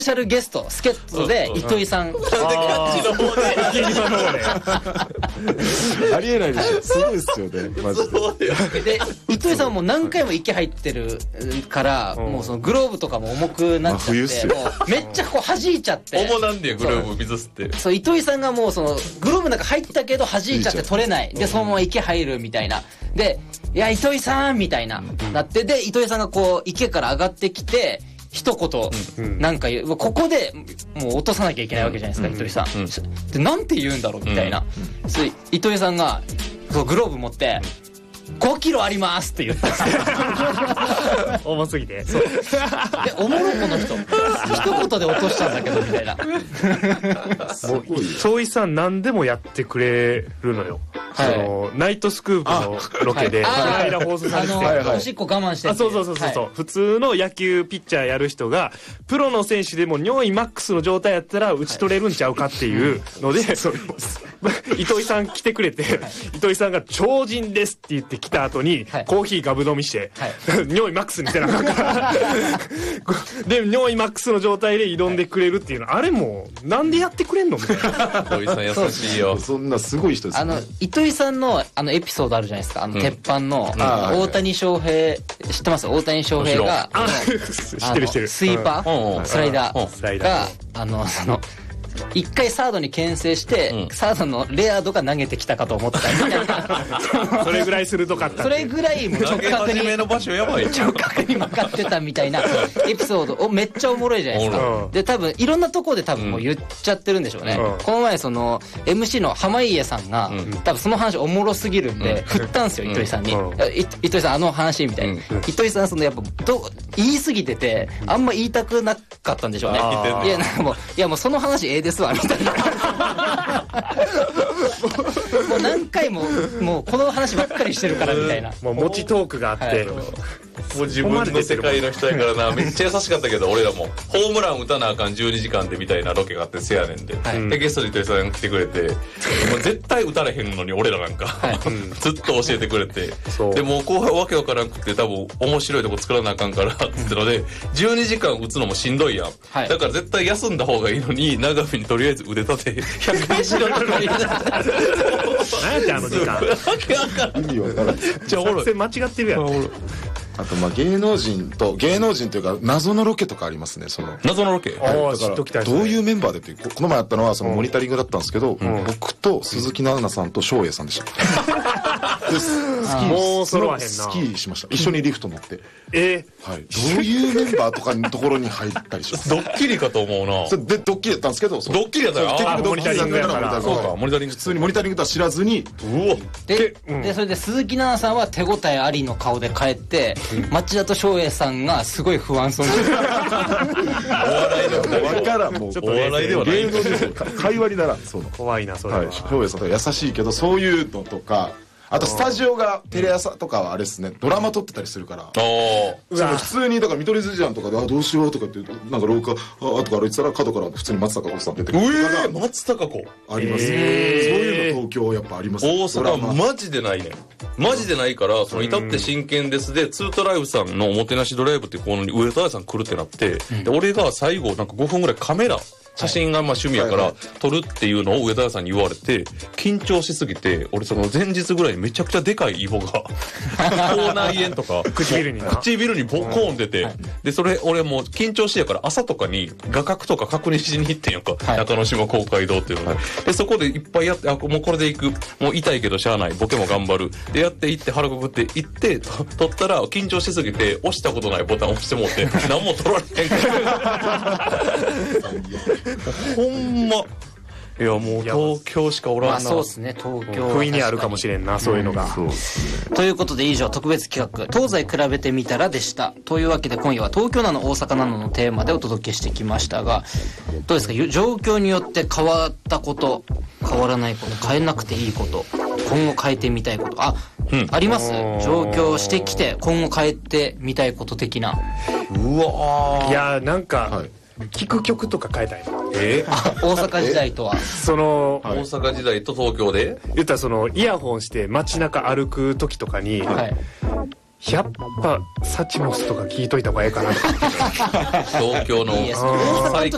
シャルゲスト助っ人で糸井さん、 ガチの方でありえないでしょ。すごいですよねマジで。 で糸井さんはもう何回も池入ってるから、もうそのグローブとかも重くなっちゃって、もうめっちゃこう弾いちゃって、 重なんでグローブ水吸って、 そう糸井さんがもうそのグローブの中入ったけど弾いちゃって取れないで、そのまま池入るみたいなで、いや糸井さんみたいななって、で糸井さんがこう池から上がってきて一言なんか言う、ここでもう落とさなきゃいけないわけじゃないですか、糸井さんで、なんて言うんだろうみたいな、糸井さんがそうグローブ持って5キロありますって言ったんですよ重すぎて。 そうでおもろこの人一言で落としたんだけどみたいな。 もう糸井さん何でもやってくれるのよ。そのナイトスクープのロケでこの間放送されてて、 おしっこ我慢してって、 そう普通の野球ピッチャーやる人がプロの選手でも尿意マックスの状態やったら打ち取れるんちゃうかっていうので、糸井さん来てくれて、糸井さんが超人ですって言って来た後にコーヒーガブ飲みして尿意マックスにしてなかったからで尿意マックスの状態で挑んでくれるっていうの、あれもなんでやってくれんのみたいな。 糸井さん優しいよ。 そんなすごい人ですね。 糸井さんのエピソードあるじゃないですか、鉄板の大谷翔平知ってます？大谷翔平が知ってるスイーパースライダーがその一回サードに牽制して、サードのレアードが投げてきたかと思ったみたいなそれぐらい鋭かった。 それぐらいもう直角にの場所やばい直角に曲がってたみたいなエピソードをめっちゃおもろいじゃないですか。で多分いろんなところで多分もう言っちゃってるんでしょうね。この前その MC の濱家さんが多分その話おもろすぎるんで振ったんですよ、糸井さんに。糸井さんあの話みたいな。糸井さんそのやっぱ言い過ぎててあんま言いたくなかったんでしょうね。いやもうその話ですわみたいなもう何回ももうこの話ばっかりしてるからみたいな、 もう持ちトークがあって、 もう自分の世界の人やからな。めっちゃ優しかったけど、俺らもホームラン打たなあかん12時間でみたいなロケがあってせやねんで、でゲストで糸井さんが来てくれて、もう絶対打たれへんのに俺らなんかずっと教えてくれて、でもう後輩わけわからんくて多分面白いとこ作らなあかんからって言ってので、12時間打つのもしんどいやん、だから絶対休んだ方がいいのに長見にとりあえず腕立て100円しろとか言いながら何やってあの時間意味わからん。 作戦間違ってるやん。 あと芸能人というか謎のロケとかありますね。その謎のロケ、 だからどういうメンバーでってこの前あったのはそのモニタリングだったんですけど、僕と鈴木奈々さんと翔英さんでしたもう揃わへんな。 スキーしました。一緒にリフト乗って。はい。どういうメンバーとかのところに入ったりします。 ドッキリかと思うな。 それでドッキリだったんですけど、ドッキリだったよ。 結局ドッキリだったから、 そうか、モニタリング普通にモニタリングとは知らずに、 でそれで鈴木奈々さんは手応えありの顔で帰って、町田と翔英さんがすごい不安そうにお笑いではない。 わからん、もうお笑いではない。芸能人会話にならん。 怖いなそれは。 翔英さんとか優しいけど、そういうのとか。あとスタジオがテレ朝とかはあれですね、ドラマ撮ってたりするから、その普通にだから見取り図じゃんとかでどうしようとかってなんか廊下とか歩いてたら角から普通に松たか子さん出てくるとか松たか子あります。そういうの東京やっぱあります。 大阪マジでないね。マジでないから、その至って真剣ですでツートライブさんのおもてなしドライブっていうコーナーに上田さん来るってなって、で俺が最後なんか5分ぐらいカメラ写真が趣味やから撮るっていうのを上田さんに言われて、緊張しすぎて俺その前日ぐらいにめちゃくちゃでかいイボが口内炎とか唇にボコーン出て、でそれ俺もう緊張してやから朝とかに画角とか確認しに行ってんやんか、中之島公会堂っていうのでそこでいっぱいやって、もうこれで行く、もう痛いけどしゃあない、ボケも頑張るでやっていって腹くくって行って撮ったら緊張しすぎて押したことないボタン押してもって何も撮られへんからほんまいやもう東京しかおらんな。 そうですね、東京不意にあるかもしれんな、そういうのが。 ということで以上特別企画東西比べてみたらでした。というわけで今夜は東京なの大阪なののテーマでお届けしてきましたが、どうですか、状況によって変わったこと、変わらないこと、変えなくていいこと、今後変えてみたいこと、あります？上京してきて今後変えてみたいこと的な。 うわいやなんか、聴く曲とか変えたいな。 大阪時代とはその、 大阪時代と東京で言ったらそのイヤホンして街中歩く時とかに、やっぱサチモスとか聞いといた方がええかな東京の大阪の時